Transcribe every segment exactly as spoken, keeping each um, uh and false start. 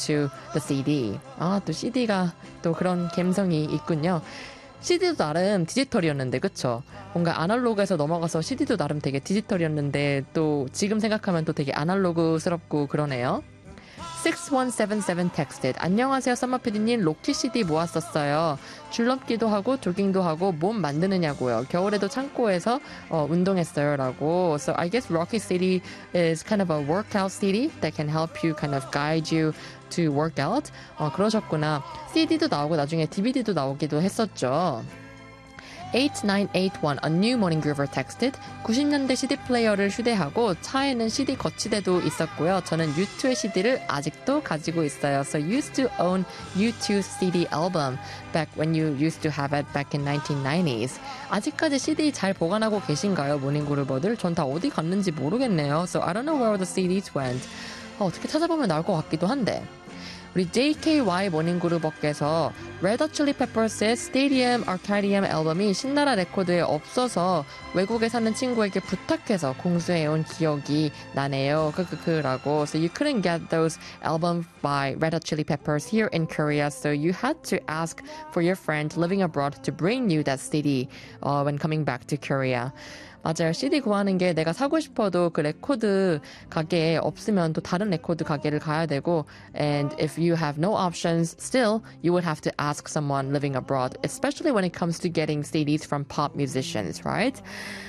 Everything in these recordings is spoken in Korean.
to the 씨디. 아, 또 씨디가 또 그런 감성이 있군요. 씨디도 나름 디지털이었는데, 그쵸? 뭔가 아날로그에서 넘어가서 씨디도 나름 되게 디지털이었는데, 또 지금 생각하면 또 되게 아날로그스럽고 그러네요. 육일칠칠 texted. 안녕하세요, 썸머피디님. 로키 씨디 모았었어요. 줄넘기도 하고 조깅도 하고 몸 만드느냐고요. 겨울에도 창고에서 어, 운동했어요. 라고. So I guess Rocky 씨디 is kind of a workout 씨디 that can help you kind of guide you to work out. 어, 그러셨구나. 씨디도 나오고 나중에 디비디도 나오기도 했었죠. eighty-nine eighty-one A new morning groover texted. 구십 년대 씨디 플레이어를 휴대하고 차에는 씨디 거치대도 있었고요. 저는 유투의 씨디를 아직도 가지고 있어요. So you used to own U two 씨디 album back when you used to have it back in nineteen nineties. 아직까지 씨디 잘 보관하고 계신가요, 모닝 그루버들? 전 다 어디 갔는지 모르겠네요. So I don't know where the 씨디s went. 어, 어떻게 찾아보면 나올 것 같기도 한데. 우리 제이케이와이 모닝그루버께서 Red Hot Chili Peppers의 Stadium Arcadium 앨범이 신나라 레코드에 없어서 외국에 사는 친구에게 부탁해서 공수해온 기억이 나네요. 크크크라고. So you couldn't get those albums by Red Hot Chili Peppers here in Korea, so you had to ask for your friend living abroad to bring you that 씨디 uh, when coming back to Korea. 맞아요. 씨디 구하는 게 내가 사고 싶어도 그 레코드 가게에 없으면 또 다른 레코드 가게를 가야 되고, and if you have no options, still you would have to ask someone living abroad, especially when it comes to getting 씨디s from pop musicians, right?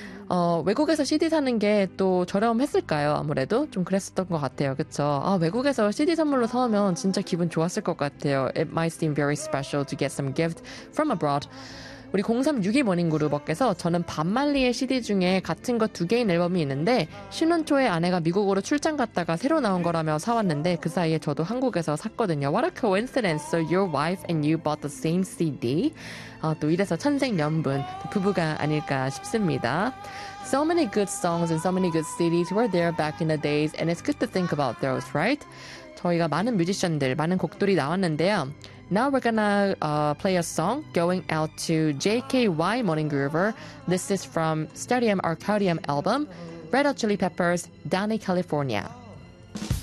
어, 외국에서 씨디 사는 게 또 저렴했을까요? 아무래도 좀 그랬었던 것 같아요. 그쵸? 아, 외국에서 씨디 선물로 사오면 진짜 기분 좋았을 것 같아요. It might seem very special to get some gift from abroad. 우리 공삼육이 모닝그루버께서 저는 반말리의 씨디 중에 같은 거 두 개인 앨범이 있는데 신혼 초에 아내가 미국으로 출장 갔다가 새로 나온 거라며 사왔는데 그 사이에 저도 한국에서 샀거든요. What a coincidence. So your wife and you bought the same 씨디. 아, 또 이래서 천생연분 부부가 아닐까 싶습니다. So many good songs and so many good 씨디s were there back in the days, and it's good to think about those, right? 저희가 많은 뮤지션들, 많은 곡들이 나왔는데요. Now we're gonna uh, play a song going out to 제이케이와이 Morning Groover. This is from Stadium Arcadium album, Red Hot Chili Peppers, Downey, California.